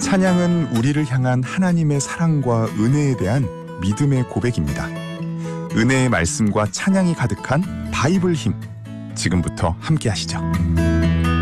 찬양은 우리를 향한 하나님의 사랑과 은혜에 대한 믿음의 고백입니다. 은혜의 말씀과 찬양이 가득한 바이블 힘, 지금부터 함께 하시죠.